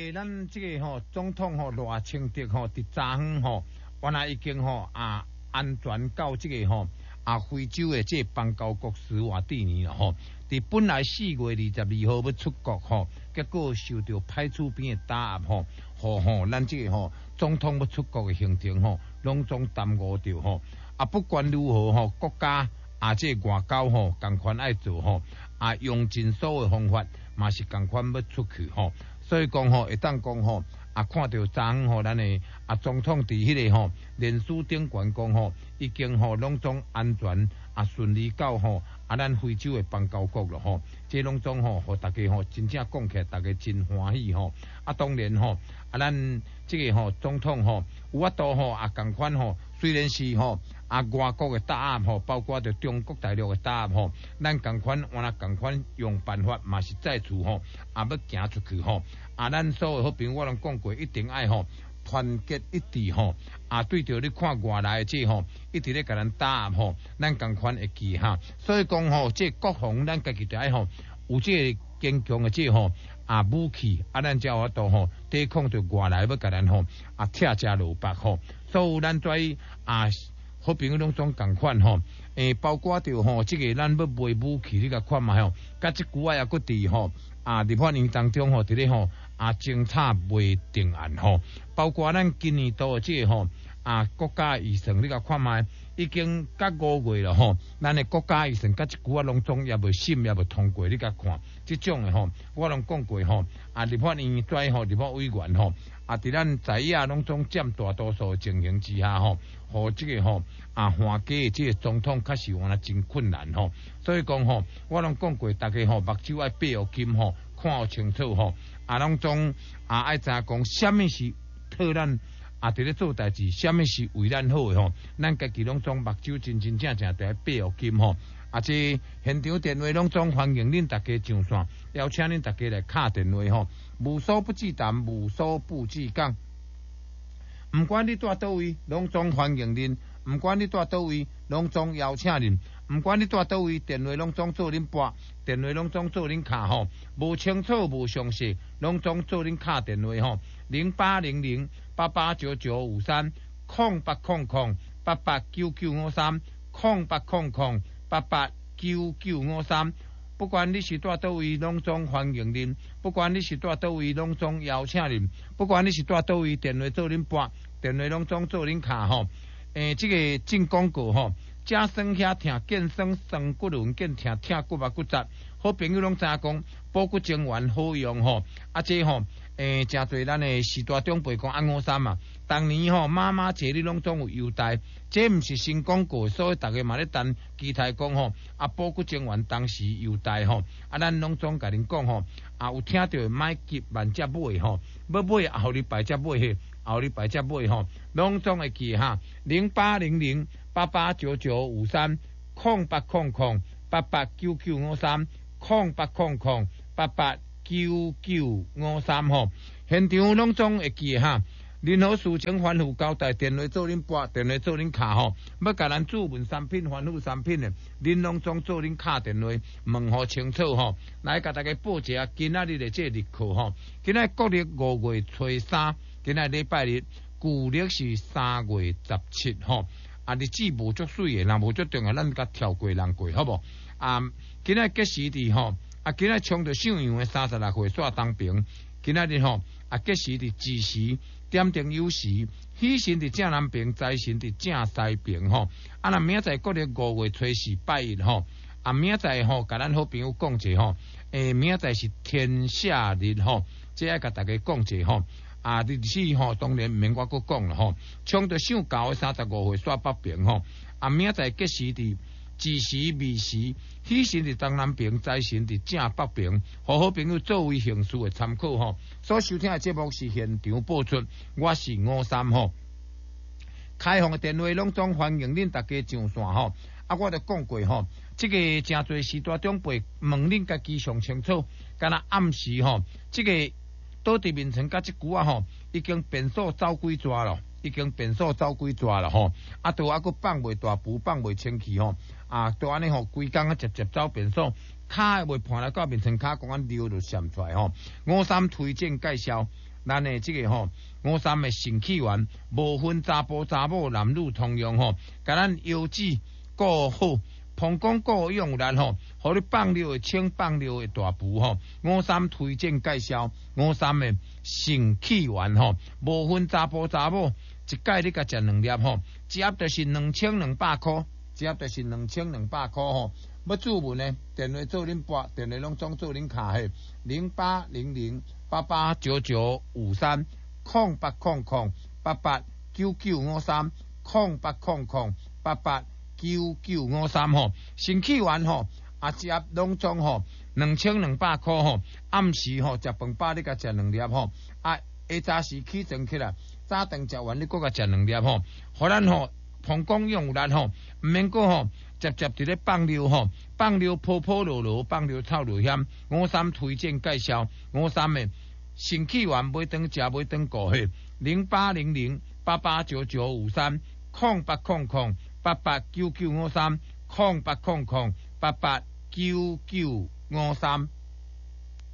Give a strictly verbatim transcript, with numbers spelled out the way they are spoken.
个咱这个吼、哦、总统吼赖清德吼，伫昨昏吼，原来已经吼啊安全到这个吼啊非洲的这个邦交国斯瓦蒂尼了吼。伫本来四月二十二号要出国吼，结果受到派出边的打压吼，吼吼咱这个吼总统要出国的行程吼，拢总耽误掉吼。啊，不管如何吼，国家啊这个外交吼，共款爱做吼，啊用尽所有方法，嘛是共款要出去吼。所以讲吼，会当讲吼，啊看到昨昏吼，咱的啊总统伫迄个吼脸书顶悬讲吼，已经吼拢总安全啊顺利到吼啊咱非洲的邦交国了吼，这拢总吼，互大家吼真正讲起来，大家真欢喜吼。啊当然吼，啊咱这个吼总统吼有法度吼啊共款吼，虽然是吼啊外国的打压吼，包括着中国大陆的打压吼，咱共款原来共款用办法嘛是再次吼啊要行出去吼。啊，咱所有好朋友我拢讲过，一定爱吼团结一致吼。啊，对着你看外来这吼，一直咧甲咱打压吼，咱共款会记哈。所以讲吼，这国防咱家己就爱吼有这坚强的这吼啊武器，啊咱才有法度吼抵抗着外来要甲咱吼啊拆家落北吼。所有咱在啊好朋友拢总共款吼，诶，包括着吼这个咱要卖武器，你甲看嘛吼，甲即久啊也佫伫吼啊立法院当中吼伫咧吼。啊，侦查未定案吼，包括咱今年度的这个吼啊国家预算，你甲看卖，已经甲五月了吼，咱的国家预算甲一句啊拢总也未审也未通过，你甲看，即种的吼，我拢讲过吼，啊立法院在吼立法委员吼，啊伫咱在野拢总占大多数情形之下吼，互即个吼啊换家的即个总统确实原来真困难吼，所以讲吼，我拢讲过，大家吼目睭爱闭互金吼，看互清楚吼。啊，拢总啊爱知影讲，什么是替咱啊伫咧做代志，什么是为咱好诶吼，咱家己拢总目睭真真正正伫咧闭互金吼。啊，这现场电话拢总欢迎恁大家上线，邀请恁大家来敲电话吼，无所不至谈，无所不至讲。毋管你住倒位，拢总欢迎恁；毋管你住倒位，拢总邀请恁。毋管你住倒位，电话拢总做恁拨，电话拢总做恁敲吼。无清楚无详细，拢总做恁敲电话吼。零八零零八八九九五三，空八空空八八九九五三，空八空空八八九九五三。不管你是住倒位，拢总欢迎恁；不管你是住倒位，拢总邀请恁；不管你是住倒位，电话做恁拨，电话拢总做恁敲吼。诶，这个进广告吼。正酸遐疼，健酸酸骨轮健疼，疼骨肉骨折。好朋友拢知影讲，补骨精丸好用吼。啊，这吼，诶，真侪咱的时代长辈讲按五三嘛。当年吼，妈妈节你拢总有优待，这毋是新广告，所以大家嘛咧等期待讲吼，啊，补骨精丸当时优待吼。啊，咱拢总甲恁讲吼，啊，有听到买急慢才买吼，要买后礼拜才买迄，后礼拜才买吼，拢总会记哈，零八零零。八八九九五三，空八空空八八九九五三，空八空空八八九九五三吼。现场拢总会记哈。任何事情反复交代，电话做恁拨，电话做恁敲吼。要甲咱注文产品、反复产品的，恁拢总做恁敲电话，问好清楚吼。来甲大家报一下今仔日的这日课吼。今仔国历五月初三，今仔礼拜日，旧历是三月十七吼。啊，日子无足水诶，若无足重要，咱甲跳过人过，好无？啊，今仔吉时伫吼，啊，今仔冲着上阳诶三十六岁煞当平，今仔日吼，啊，吉时伫子时，点灯酉时，喜神伫正南平，财神伫正西平吼。啊，若明仔载国历五月初四拜日吼，啊，明仔载吼，甲咱好朋友讲者吼，诶，明仔载是天下日吼，即爱甲大家讲者吼。啊，日子吼，当然毋免我佫讲了吼。冲着上高诶三十五岁煞北平吼，啊，明仔载吉时伫子时、未时，喜神伫东南平，财神伫正北平，互好朋友作为形式诶参考吼。所收听诶节目是现场播出，我是五三吼。开放诶电话拢总欢迎恁大家上线吼。啊，我著讲过吼，即、這个真侪时代长辈问恁家己上清楚，敢若暗时吼，即、這个。倒伫面前，甲即句啊吼，已经变数走几抓咯，已经变数走几抓咯吼。啊，都还佫放袂大步，放袂清气吼。啊，都安尼吼，规工啊，直接走变数，骹会袂盘来到面前，骹讲安溜就闪出来吼。五三推荐介绍， 咱的这个吼五三的肾气丸，无分查甫查某男女通用吼，甲咱腰子顾好，膀胱顾用力吼，互你放尿会清，放尿会大补吼。五三推荐介绍五三的肾气丸吼，无分查甫查某，一盖你甲食两粒吼，一盒就是两千两百块，一盒就是两千两百块吼。要注文呢，电话做恁拨，电话拢总做恁卡嘿，零八零零八八九九五三，空八空空八八九九五三，空八空空八八九九五三吼，肾气丸吼，啊一盒拢总吼两千两百块吼，暗时吼食饭饱你甲食两粒吼，啊下早时起床起来，早顿食完你搁甲食两粒吼，互咱吼膀胱用力吼，毋免搁吼。直接伫咧放尿吼，放尿泡泡落落，放尿臭落险。五三推荐介绍，五三的肾气丸买当食买当顾嘿，零八零零八八九九五三，空八空空八八九九五三，空八空空八八九九五三。